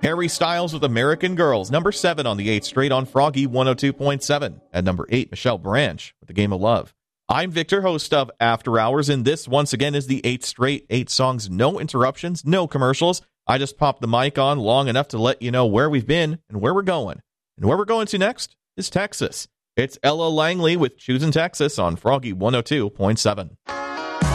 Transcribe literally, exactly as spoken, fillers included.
Harry Styles with American Girls, number seven on the eighth straight on Froggy one oh two point seven. At number eight, Michelle Branch with The Game of Love. I'm Victor, host of After Hours, and this, once again, is the eighth straight, eight songs, no interruptions, no commercials. I just popped the mic on long enough to let you know where we've been and where we're going. And where we're going to next is Texas. It's Ella Langley with Choosing Texas on Froggy one oh two point seven.